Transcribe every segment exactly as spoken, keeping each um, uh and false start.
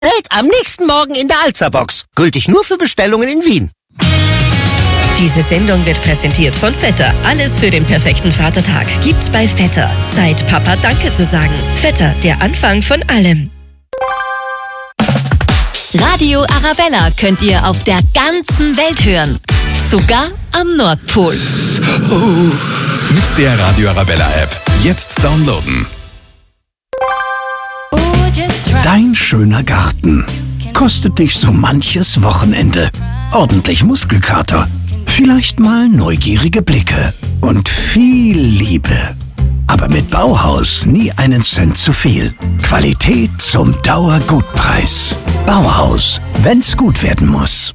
Welt am nächsten Morgen in der Alzerbox. Gültig nur für Bestellungen in Wien. Diese Sendung wird präsentiert von Vetter. Alles für den perfekten Vatertag gibt's bei Vetter. Zeit, Papa Danke zu sagen. Vetter, der Anfang von allem. Radio Arabella könnt ihr auf der ganzen Welt hören. Sogar am Nordpol. Mit der Radio Arabella App. Jetzt downloaden. Dein schöner Garten kostet dich so manches Wochenende. Ordentlich Muskelkater, vielleicht mal neugierige Blicke und viel Liebe. Aber mit Bauhaus nie einen Cent zu viel. Qualität zum Dauergutpreis. Bauhaus, wenn's gut werden muss.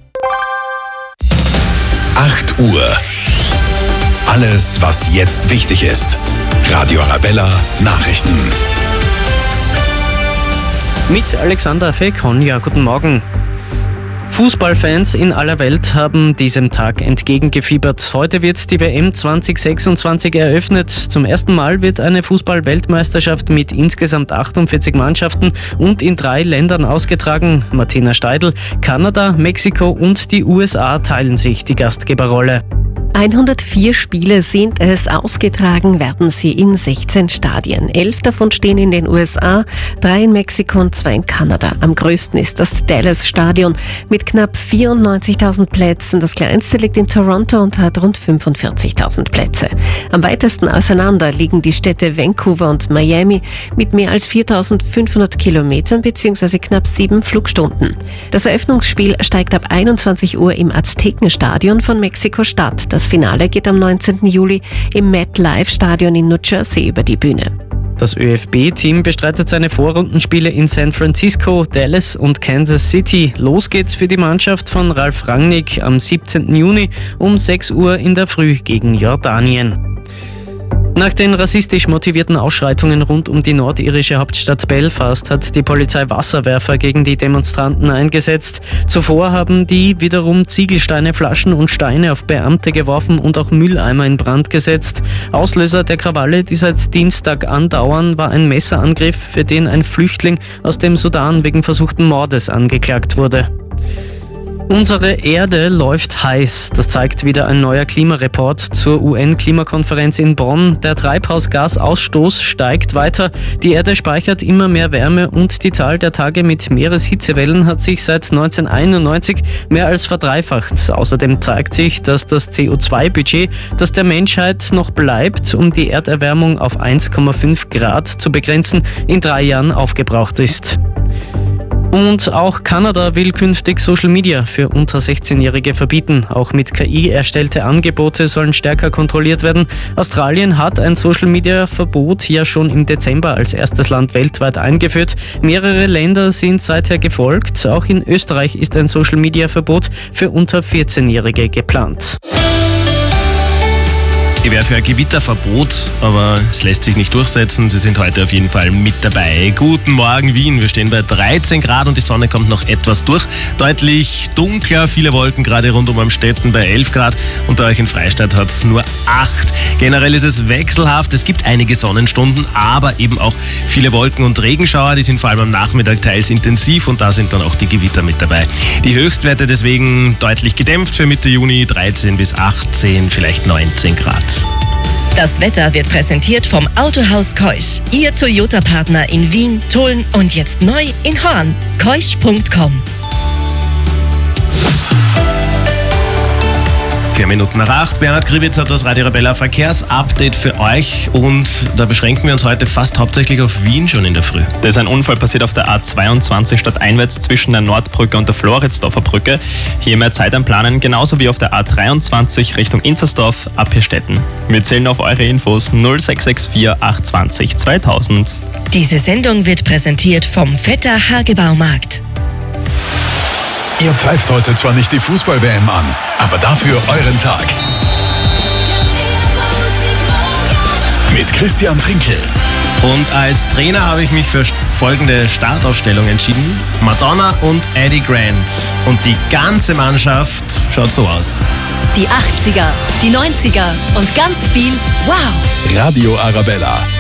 acht Uhr. Alles, was jetzt wichtig ist. Radio Arabella Nachrichten. Mit Alexander Fekonja, guten Morgen. Fußballfans in aller Welt haben diesem Tag entgegengefiebert. Heute wird die W M zwanzig sechsundzwanzig eröffnet. Zum ersten Mal wird eine Fußball-Weltmeisterschaft mit insgesamt achtundvierzig Mannschaften und in drei Ländern ausgetragen. Martina Steidl, Kanada, Mexiko und die U S A teilen sich die Gastgeberrolle. hundertvier Spiele sind es, ausgetragen werden sie in sechzehn Stadien. Elf davon stehen in den U S A, drei in Mexiko und zwei in Kanada. Am größten ist das Dallas-Stadion mit knapp vierundneunzigtausend Plätzen. Das kleinste liegt in Toronto und hat rund fünfundvierzigtausend Plätze. Am weitesten auseinander liegen die Städte Vancouver und Miami mit mehr als viertausendfünfhundert Kilometern bzw. knapp sieben Flugstunden. Das Eröffnungsspiel steigt ab einundzwanzig Uhr im Aztekenstadion von Mexiko-Stadt. Das Finale geht am neunzehnten Juli im MetLife-Stadion in New Jersey über die Bühne. Das ÖFB-Team bestreitet seine Vorrundenspiele in San Francisco, Dallas und Kansas City. Los geht's für die Mannschaft von Ralf Rangnick am siebzehnten Juni um sechs Uhr in der Früh gegen Jordanien. Nach den rassistisch motivierten Ausschreitungen rund um die nordirische Hauptstadt Belfast hat die Polizei Wasserwerfer gegen die Demonstranten eingesetzt. Zuvor haben die wiederum Ziegelsteine, Flaschen und Steine auf Beamte geworfen und auch Mülleimer in Brand gesetzt. Auslöser der Krawalle, die seit Dienstag andauern, war ein Messerangriff, für den ein Flüchtling aus dem Sudan wegen versuchten Mordes angeklagt wurde. Unsere Erde läuft heiß. Das zeigt wieder ein neuer Klimareport zur U N-Klimakonferenz in Bonn. Der Treibhausgasausstoß steigt weiter. Die Erde speichert immer mehr Wärme und die Zahl der Tage mit Meereshitzewellen hat sich seit neunzehnhunderteinundneunzig mehr als verdreifacht. Außerdem zeigt sich, dass das C O zwei Budget, das der Menschheit noch bleibt, um die Erderwärmung auf eins Komma fünf Grad zu begrenzen, in drei Jahren aufgebraucht ist. Und auch Kanada will künftig Social Media für unter sechzehnjährige verbieten. Auch mit K I erstellte Angebote sollen stärker kontrolliert werden. Australien hat ein Social Media Verbot ja schon im Dezember als erstes Land weltweit eingeführt. Mehrere Länder sind seither gefolgt. Auch in Österreich ist ein Social Media Verbot für unter vierzehnjährige geplant. Ich wäre für ein Gewitterverbot, aber es lässt sich nicht durchsetzen. Sie sind heute auf jeden Fall mit dabei. Guten Morgen Wien, wir stehen bei dreizehn Grad und die Sonne kommt noch etwas durch. Deutlich dunkler, viele Wolken gerade rund um Amstetten bei elf Grad und bei euch in Freistadt hat es nur acht. Generell ist es wechselhaft, es gibt einige Sonnenstunden, aber eben auch viele Wolken und Regenschauer. Die sind vor allem am Nachmittag teils intensiv und da sind dann auch die Gewitter mit dabei. Die Höchstwerte deswegen deutlich gedämpft für Mitte Juni, dreizehn bis achtzehn, vielleicht neunzehn Grad. Das Wetter wird präsentiert vom Autohaus Keusch. Ihr Toyota-Partner in Wien, Tulln und jetzt neu in Horn. keusch punkt com. Vier Minuten nach acht. Bernhard Gribitz hat das Radio Arabella Verkehrsupdate für euch und da beschränken wir uns heute fast hauptsächlich auf Wien schon in der Früh. Da ist ein Unfall passiert auf der A zweiundzwanzig stadteinwärts zwischen der Nordbrücke und der Floridsdorfer Brücke. Hier mehr Zeit einplanen, genauso wie auf der A dreiundzwanzig Richtung Inzersdorf ab Hirstetten. Wir zählen auf eure Infos null sechs sechs vier acht zwei null zweitausend. Diese Sendung wird präsentiert vom Vetter Hagebaumarkt. Ihr pfeift heute zwar nicht die Fußball-W M an, aber dafür euren Tag. Mit Christian Trinkel. Und als Trainer habe ich mich für folgende Startaufstellung entschieden. Madonna und Eddie Grant. Und die ganze Mannschaft schaut so aus. Die achtziger, die neunziger und ganz viel Wow! Radio Arabella.